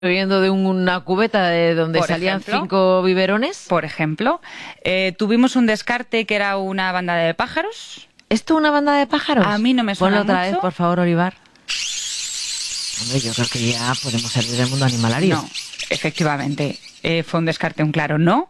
bebiendo de una cubeta de donde Por salían ejemplo, 5 biberones. Por ejemplo, tuvimos un descarte que era una banda de pájaros. ¿Esto una banda de pájaros? A mí no me suena Ponlo otra mucho. vez, por favor, Olivar. Hombre, yo creo que ya podemos salir del mundo animalario. No, efectivamente. Fue un descarte, un claro no.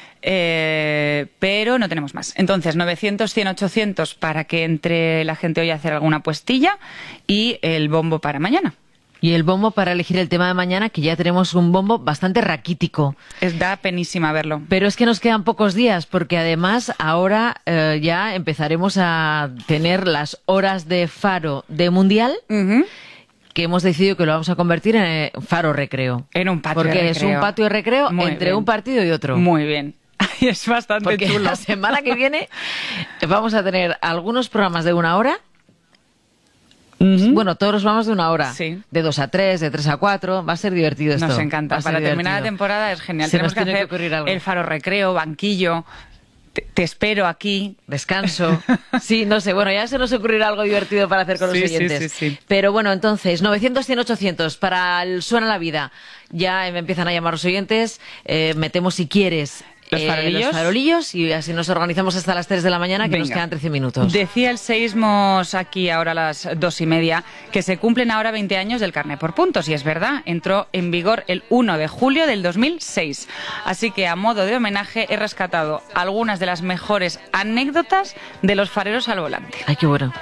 Pero no tenemos más. Entonces, 900, 100, 800 para que entre la gente hoy a hacer alguna puestilla y el bombo para mañana. Y el bombo para elegir el tema de mañana, que ya tenemos un bombo bastante raquítico. Da penísima verlo. Pero es que nos quedan pocos días, porque además ahora ya empezaremos a tener las horas de faro de Mundial, que hemos decidido que lo vamos a convertir en faro recreo. En un patio de porque recreo. es un patio de recreo Muy entre bien. un partido y otro. Muy bien. Es bastante Porque chulo. la semana que viene vamos a tener algunos programas de 1 hora. Bueno, todos los programas de 1 hora. Sí. De 2 a 3, de 3 a 4. Va a ser divertido esto. Nos encanta. Va a ser Para terminar la divertido. temporada es genial. Se Tenemos nos tiene que hacer ocurrir algo. el faro recreo, banquillo. Te espero aquí. Descanso. Sí, no sé. Bueno, ya se nos ocurrirá algo divertido para hacer con los Sí, oyentes. sí. Pero bueno, entonces, 900, 100, 800 para el Suena la Vida. Ya me empiezan a llamar los oyentes. Metemos, si quieres, los farolillos y así nos organizamos hasta las 3 de la mañana, que Venga. nos quedan 13 minutos. Decía el Seísmos aquí ahora a las 2:30 que se cumplen ahora 20 años del carné por puntos. Y es verdad, entró en vigor el 1 de julio del 2006. Así que a modo de homenaje he rescatado algunas de las mejores anécdotas de los fareros al volante. Ay, qué bueno.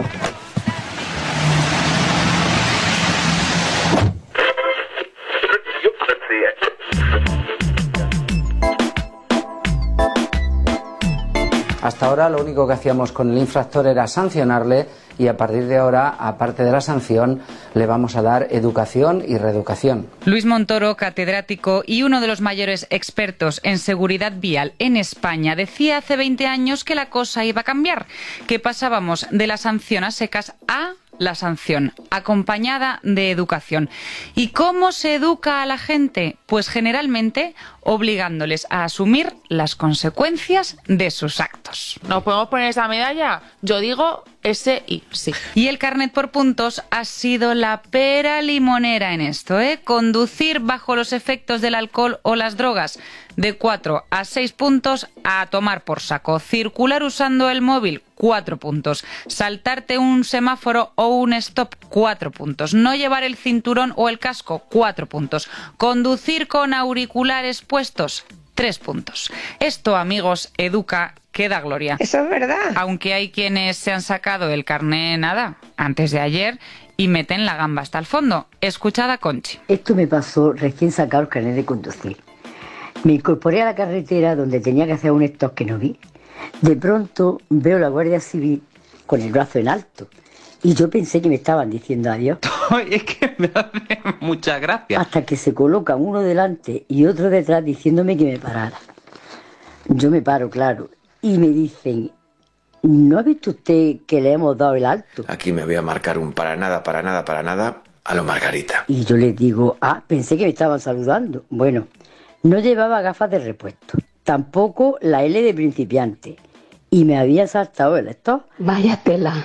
Hasta ahora lo único que hacíamos con el infractor era sancionarle y a partir de ahora, aparte de la sanción, le vamos a dar educación y reeducación. Luis Montoro, catedrático y uno de los mayores expertos en seguridad vial en España, decía hace 20 años que la cosa iba a cambiar, que pasábamos de la sanción a secas a la sanción, acompañada de educación. ¿Y cómo se educa a la gente? Pues generalmente obligándoles a asumir las consecuencias de sus actos. ¿Nos podemos poner esa medalla? Yo digo SI, sí. Y el carnet por puntos ha sido la pera limonera en esto, ¿eh? Conducir bajo los efectos del alcohol o las drogas, de 4 a 6 puntos, a tomar por saco. Circular usando el móvil, 4 puntos. Saltarte un semáforo o un stop, 4 puntos. No llevar el cinturón o el casco, 4 puntos. Conducir con auriculares puestos, 3 puntos. Esto, amigos, educa, que da gloria. Eso es verdad. Aunque hay quienes se han sacado el carné antes de ayer y meten la gamba hasta el fondo. Escuchad a Conchi. Esto me pasó recién sacado el carnet de conducir. Me incorporé a la carretera donde tenía que hacer un stop que no vi. De pronto veo la Guardia Civil con el brazo en alto. Y yo pensé que me estaban diciendo adiós. Es que me hace mucha gracia. Hasta que se colocan uno delante y otro detrás diciéndome que me parara. Yo me paro, claro. Y me dicen, ¿no ha visto usted que le hemos dado el alto? Aquí me voy a marcar un para nada a lo Margarita. Y yo les digo, pensé que me estaban saludando. Bueno, no llevaba gafas de repuesto, tampoco la L de principiante. Y me había saltado el stop. Vaya tela,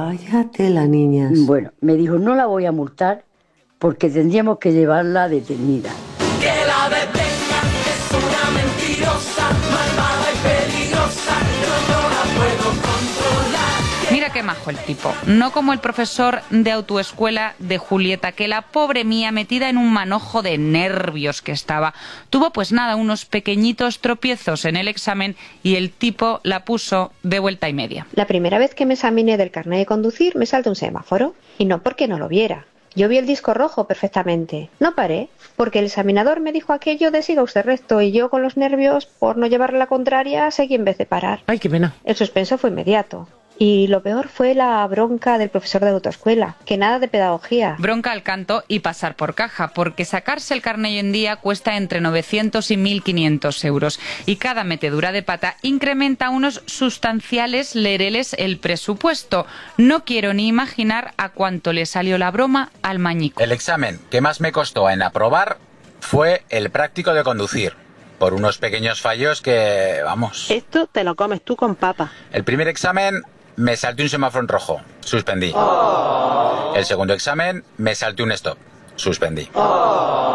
niñas. Bueno, me dijo, no la voy a multar porque tendríamos que llevarla detenida. Que la detengan, es una mentirosa, malvada y peligrosa, yo no la puedo controlar. Mira qué majo el tipo. No como el profesor de autoescuela de Julieta, que la pobre mía, metida en un manojo de nervios que estaba, tuvo pues nada, unos pequeñitos tropiezos en el examen y el tipo la puso de vuelta y media. La primera vez que me examiné del carnet de conducir me saltó un semáforo. Y no porque no lo viera. Yo vi el disco rojo perfectamente. No paré, porque el examinador me dijo aquello de siga usted recto y yo con los nervios, por no llevarle la contraria, seguí en vez de parar. Ay, qué pena. El suspenso fue inmediato. Y lo peor fue la bronca del profesor de autoescuela, que nada de pedagogía. Bronca al canto y pasar por caja, porque sacarse el carné hoy en día cuesta entre 900 y 1.500 euros. Y cada metedura de pata incrementa unos sustanciales lereles el presupuesto. No quiero ni imaginar a cuánto le salió la broma al mañico. El examen que más me costó en aprobar fue el práctico de conducir. Por unos pequeños fallos que, vamos... Esto te lo comes tú con papa. El primer examen me salté un semáforo en rojo, suspendí. El segundo examen me salté un stop, suspendí.